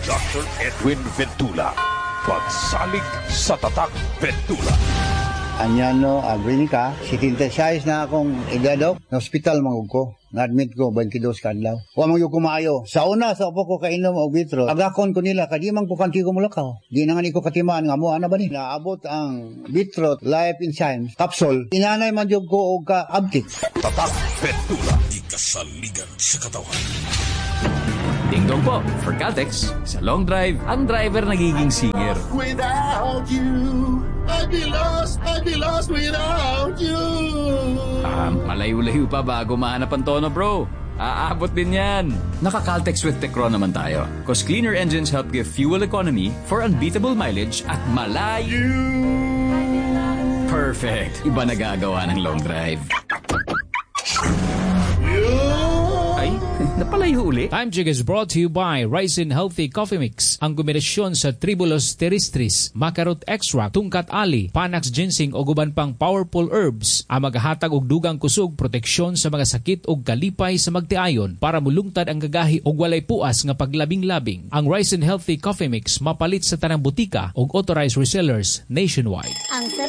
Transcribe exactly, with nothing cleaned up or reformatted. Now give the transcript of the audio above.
Doctor Edwin Ventula. Pagsalig sa Tatak Ventula. Anyano, agrinika, sitintesize na akong igadok na hospital mangug ko. Na-admit ko, twenty-two kadlaw. Huwag mong yung kumayo. Sa una, sa upo ko kainom o vitro, agakon ko nila, kadi man ko kanti ko mulakaw. Di na nga ni ko katimaan nga mo, ano ba ni? Naabot ang vitro, life enzymes, capsule. Inanay man yung ko o ka-abtik. Tatak Ventula. Ikasaligan sa katawan. Ding-dong po, for Caltex, sa long drive, ang driver nagiging singer. Without you, I'd be lost, I'd be lost without you. Ah, malayo-layo pa bago mahanap ang tono, bro. Aabot din yan. Naka-Caltex with Tecron naman tayo. Cause cleaner engines help give fuel economy for unbeatable mileage at malayo. Perfect. Iba nagagawa ng long drive. Ay, napalayo uli. Time check is brought to you by Ryzen Healthy Coffee Mix. Ang kombinasyon sa Tribulus terrestris, Macarot Extract, Tungkat Ali, Panax Ginseng o guban pang powerful herbs ang maghatag og dugang kusog proteksyon sa mga sakit o kalipay sa magtiayon para mulungtad ang gagahi o walay puas nga paglabing-labing. Ang Ryzen Healthy Coffee Mix mapalit sa tanang butika o authorized resellers nationwide. Ang